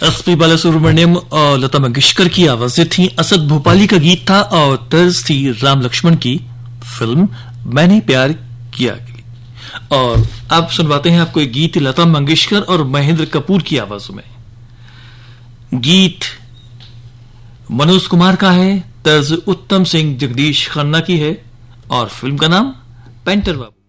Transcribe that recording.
SP Balasubrahmanyam और लता मंगेशकर की आवाजें थी। असद भोपाली का गीत था और तर्ज थी राम लक्ष्मण की फिल्म मैंने प्यार किया के लिए। और अब सुनवाते हैं आपको एक गीत लता मंगेशकर और महेंद्र कपूर की आवाजों में। गीत मनोज कुमार का है, तर्ज उत्तम सिंह जगदीश खन्ना की है और फिल्म का नाम पेंटर बाबू।